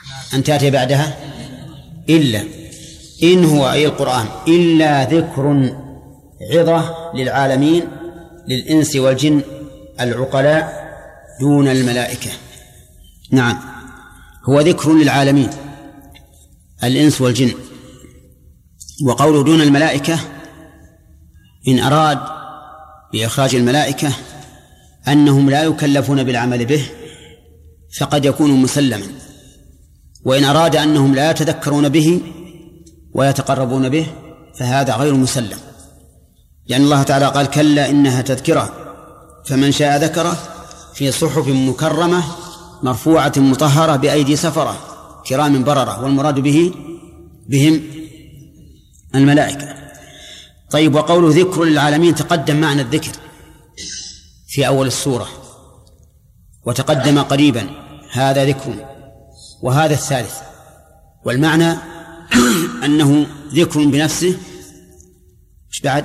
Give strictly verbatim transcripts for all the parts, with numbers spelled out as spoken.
أن تأتي بعدها إلا. إن هو أي القرآن إلا ذكر عظة للعالمين للإنس والجن العقلاء دون الملائكة. نعم، هو ذكر للعالمين الإنس والجن. وقوله دون الملائكة إن أراد بإخراج الملائكة أنهم لا يكلفون بالعمل به فقد يكون مسلما، وإن أراد أنهم لا يتذكرون به ويتقربون به فهذا غير مسلم، لأن الله تعالى قال كلا إنها تذكرة فمن شاء ذكره في صحف مكرمة مرفوعة مطهرة بأيدي سفرة كرام بررة، والمراد به بهم الملائكة. طيب، وقوله ذكر للعالمين تقدم معنى الذكر في أول السورة وتقدم قريبا، هذا ذكر وهذا الثالث، والمعنى أنه ذكر بنفسه مش بعد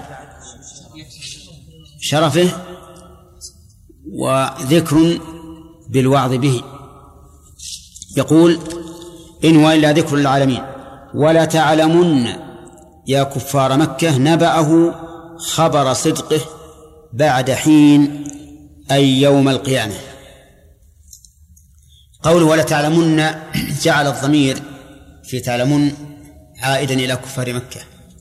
شرفه، وذكر بالوعظ به. يقول إن هو إلا ذكر للعالمين ولا تعلمن يا كفار مكة نبأه خبر صدقه بعد حين أي يوم القيامة. قوله ولا تعلمن جعل الضمير في تعلمن عائدا إلى كفار مكة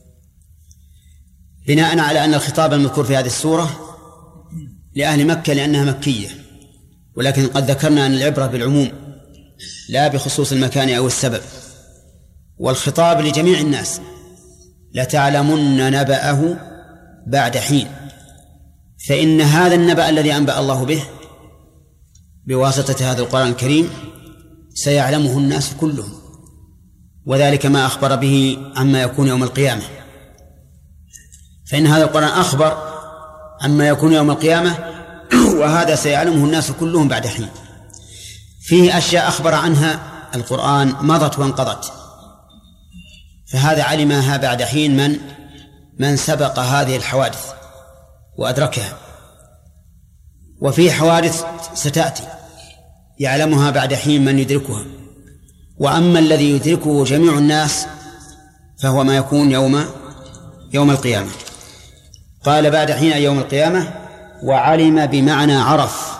بناء على أن الخطاب المذكور في هذه السورة لأهل مكة لأنها مكية، ولكن قد ذكرنا أن العبرة بالعموم لا بخصوص المكان أو السبب، والخطاب لجميع الناس لتعلمن نبأه بعد حين، فإن هذا النبأ الذي أنبأ الله به بواسطة هذا القرآن الكريم سيعلمه الناس كلهم، وذلك ما أخبر به عما يكون يوم القيامة، فإن هذا القرآن أخبر عما يكون يوم القيامة وهذا سيعلمه الناس كلهم بعد حين. فيه أشياء أخبر عنها القرآن مضت وانقضت، فهذا علمها بعد حين من من سبق هذه الحوادث وأدركها، وفي حوادث ستأتي يعلمها بعد حين من يدركها، وأما الذي يدركه جميع الناس فهو ما يكون يوم يوم القيامة. قال بعد حين يوم القيامة، وعلم بمعنى عرف.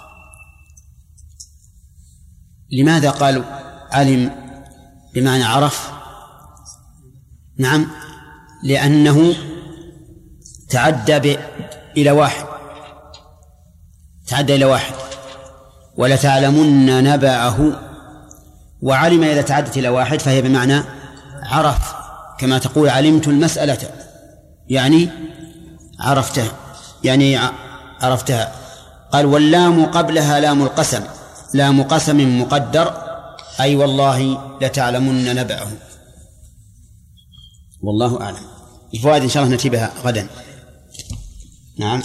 لماذا قالوا علم بمعنى عرف؟ نعم، لأنه تعدى إلى واحد تعدى إلى واحد ولتعلمن نبأه، وعلم إذا تعدت إلى واحد فهي بمعنى عرف، كما تقول علمت المسألة يعني عرفتها يعني عرفتها. قال واللام قبلها لام القسم، لام قسم مقدر أي والله لتعلمن نبأه. والله أعلم. الفوائد إن شاء الله نأتي بها غدا. نعم.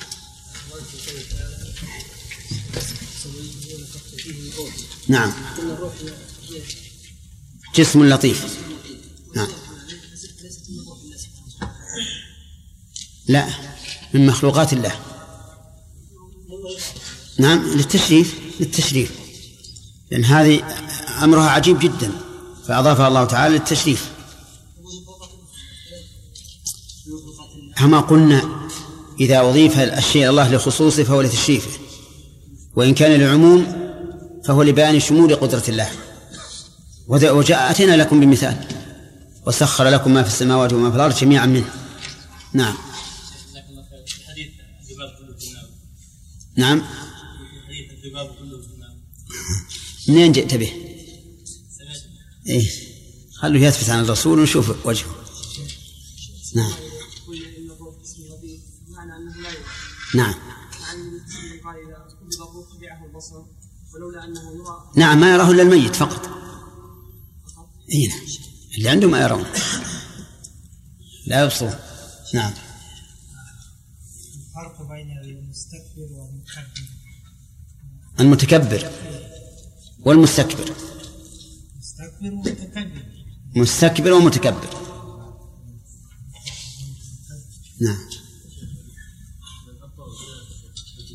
نعم، جسم لطيف. نعم، لا، من مخلوقات الله. نعم، للتشريف للتشريف لأن هذه أمرها عجيب جدا فأضافها الله تعالى للتشريف. كما قلنا إذا أضيف الشيء الله لخصوصه فهو لتشريفه، وإن كان للعموم فهو لبيان شمول قدرة الله. وجاء أتينا لكم بمثال وسخر لكم ما في السماوات وما في الأرض جميعا منه. نعم. نعم، منين جئت به؟ إيه، خلوا يثبت عن الرسول ونشوف وجهه. نعم. نعم. نعم، ما يراه إلا الميت فقط. إيه، اللي عنده ما يرون لا يبصرون. نعم. الفرق بين المستكبر والمتكبر. المتكبر والمستكبر. مستكبر ومتكبر. مستكبر ومتكبر. نعم.